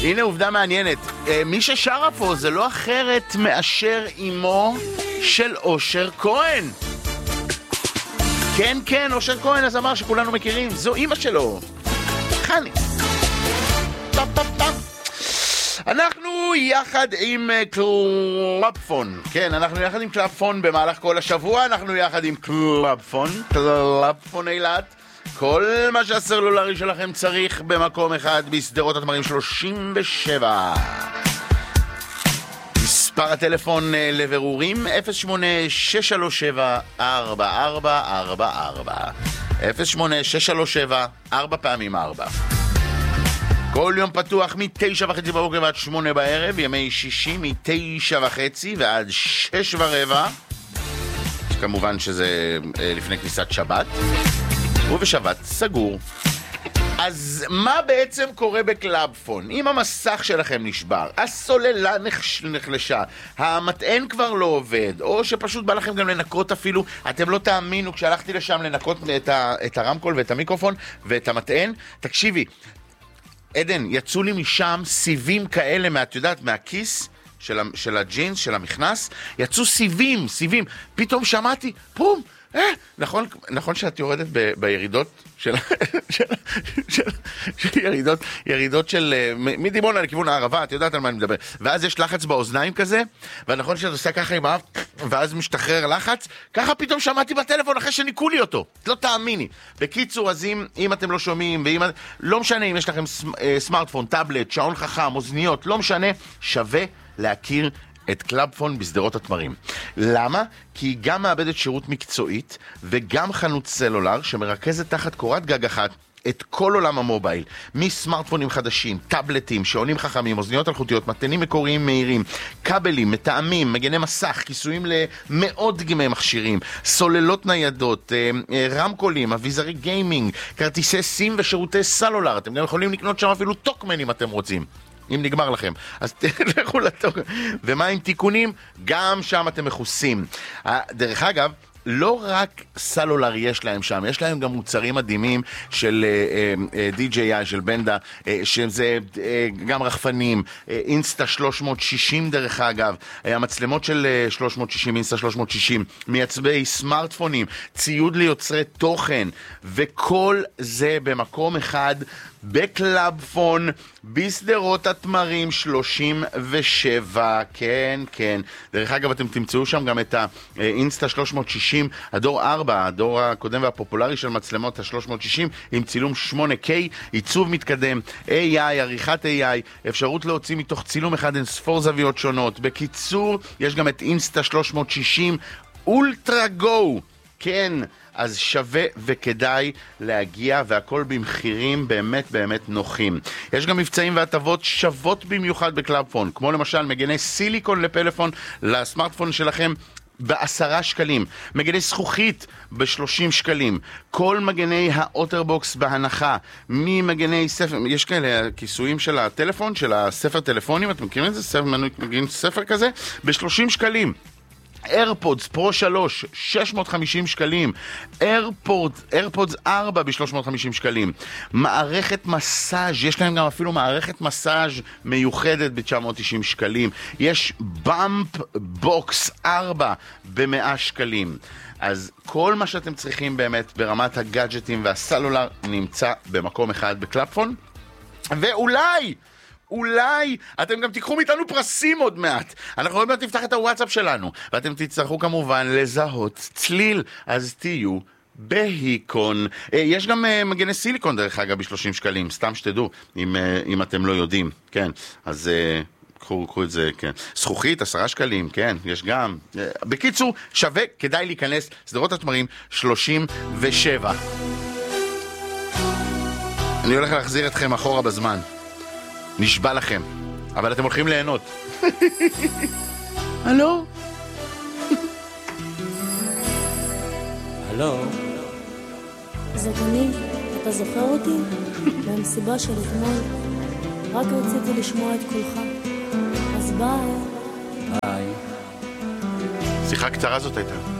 הנה עובדה מעניינת. מי ששרה פה זה לא אחרת מאשר אמו של אושר כהן. כן, כן, אושר כהן, אז אמר שכולנו מכירים. זו אמא שלו. חני. אנחנו יחד עם קלאבפון. כן, אנחנו יחד עם קלאבפון במהלך כל השבוע. אנחנו יחד עם קלאבפון אילת. כל מה שהסלולרי שלכם צריך במקום אחד בסדרות התמרים 37. מספר הטלפון לבירורים 08-637-4444 08-637-4 פעמים 4. כל יום פתוח מ-9:30 בבוקר ועד 8 בערב, ימי שישי מ-9:30 ועד 6:15. כמובן שזה לפני כניסת שבת, ובשבת סגור. אז מה בעצם קורה בקלאבפון? אם המסך שלכם נשבר, הסוללה נחלשה, המטען כבר לא עובד, או שפשוט בא לכם גם לנקות אפילו, אתם לא תאמינו, כשהלכתי לשם לנקות את הרמקול ואת המיקרופון ואת המטען, תקשיבי, עדן, יצאו לי משם סיבים כאלה, את יודעת, מהכיס של הג'ינס, של המכנס, יצאו סיבים, פתאום שמעתי, פום, נכון שאת יורדת בירידות של ירידות של מדימונה לכיוון הערבה, את יודעת על מה אני מדבר, ואז יש לחץ באוזניים כזה, ונכון שאת עושה ככה עם האף, ואז משתחרר לחץ, ככה פתאום שמעתי בטלפון אחרי שניקו לי אותו, לא תאמיני. בקיצור, אז אם אתם לא שומעים, לא משנה אם יש לכם סמארטפון, טאבלט, שעון חכם, אוזניות, לא משנה, שווה להכיר את קלאבפון בסדרות התמרים. למה? כי היא גם מאבדת שירות מקצועית וגם חנות סלולר שמרכזת תחת קורת גג אחת את כל עולם המובייל, מסמארטפונים חדשים, טאבלטים, שעונים חכמים, אוזניות אלחוטיות, מטענים מקוריים מהירים, כבלים, מטעמים, מגני מסך, כיסויים למאות דגמי מכשירים, סוללות ניידות, רמקולים, אביזרי גיימינג, כרטיסי סים ושירותי סלולר. אתם גם יכולים לקנות שם אפילו טוקמן אם אתם רוצים. אם נגמר לכם, אז תלכו לטוק. ומה עם תיקונים? גם שם אתם מכוסים. דרך אגב, לא רק סלולר יש להם שם, יש להם גם מוצרים מדהימים של DJI, של בנדה, שזה גם רחפנים, אינסטה 360 דרך אגב, המצלמות של 360, אינסטה 360, מייצבי סמארטפונים, ציוד ליוצרי תוכן, וכל זה במקום אחד, בקלאבפון, בסדרות התמרים 37, כן, כן. דרך אגב, אתם תמצאו שם גם את האינסטה 360, הדור 4, הדור הקודם והפופולרי של מצלמות ה-360, עם צילום 8K, עיצוב מתקדם, AI, עריכת AI, אפשרות להוציא מתוך צילום אחד אין ספור זוויות שונות. בקיצור, יש גם את אינסטה 360 אולטרה גו, כן. אז שווה וכדאי להגיע, והכל במחירים באמת באמת נוחים. יש גם מבצעים והטבות שוות במיוחד בקלאבפון, כמו למשל מגני סיליקון לפלאפון לסמארטפון שלכם ב10 שקלים, מגני זכוכית ב30 שקלים, כל מגני האוטרבוקס בהנחה, ממגני ספר, יש כאלה כיסויים של הטלפון, של הספר טלפונים, אתם מכירים את זה? מגני ספר כזה, ב30 שקלים. איירפודס פרו 3, 650 שקלים. איירפודס 4 ב-350 שקלים. מערכת מסאז', יש להם גם אפילו מערכת מסאז' מיוחדת ב-990 שקלים. יש באמפ בוקס 4 ב-100 שקלים. אז כל מה שאתם צריכים באמת ברמת הגאדג'טים והסלולר נמצא במקום אחד בקלאבפון. ואולי אתם גם תיקחו מאיתנו פרסים עוד מעט. אנחנו עוד מעט נפתח את הוואטסאפ שלנו, ואתם תצטרכו כמובן לזהות צליל, אז תהיו בהיקון. יש גם מגני סיליקון דרך אגב ב-30 שקלים, סתם שתדעו, אם אתם לא יודעים, כן, אז קחו את זה, כן. זכוכית 10 שקלים, כן, יש גם. בקיצור, שווה, כדאי להיכנס, סדרות התמרים 37. אני הולך להחזיר אתכם אחורה בזמן. נשבע לכם, אבל אתם הולכים ליהנות. הלו? הלו? זאת אני, אתה זוכר אותי? במסיבה של אתמול, רק רציתי לשמוע את קולך. אז ביי. ביי. שיחה קצרה זאת הייתה.